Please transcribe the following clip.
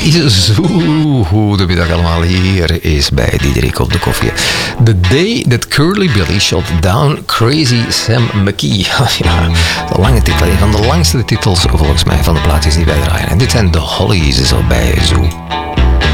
Zo goedemiddag allemaal, hier is bij Diederik op de koffie. The Day That Curly Billy Shot Down Crazy Sam McKee. Ja, de lange titel, een van de langste titels volgens mij van de plaatjes die wij draaien. En dit zijn de Hollies, zo bij Zo.